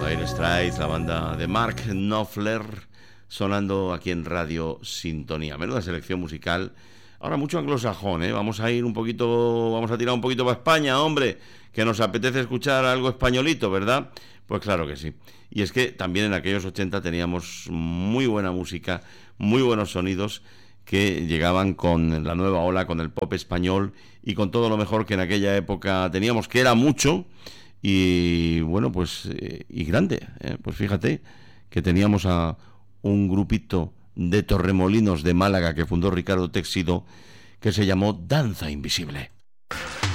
Dire Straits, la banda de Mark Knopfler, sonando aquí en Radio Sintonía. Menuda selección musical. Ahora mucho anglosajón, ¿eh? Vamos a tirar un poquito para España, hombre, que nos apetece escuchar algo españolito, ¿verdad? Pues claro que sí. Y es que también en aquellos 80 teníamos muy buena música, muy buenos sonidos que llegaban con la nueva ola, con el pop español y con todo lo mejor que en aquella época teníamos, que era mucho. Y bueno, pues y grande, pues fíjate que teníamos a un grupito de Torremolinos de Málaga que fundó Ricardo Téxido, que se llamó Danza Invisible.